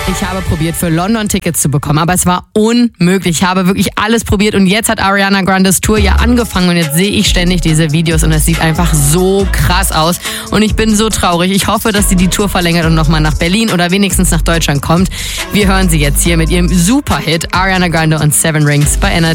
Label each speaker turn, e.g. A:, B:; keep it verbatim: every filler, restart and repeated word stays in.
A: Ich habe probiert, für London Tickets zu bekommen, aber es war unmöglich. Ich habe wirklich alles probiert und jetzt hat Ariana Grandes Tour ja angefangen und jetzt sehe ich ständig diese Videos und es sieht einfach so krass aus und ich bin so traurig. Ich hoffe, dass sie die Tour verlängert und nochmal nach Berlin oder wenigstens nach Deutschland kommt. Wir hören sie jetzt hier mit ihrem Superhit Ariana Grande und Seven Rings bei Energy.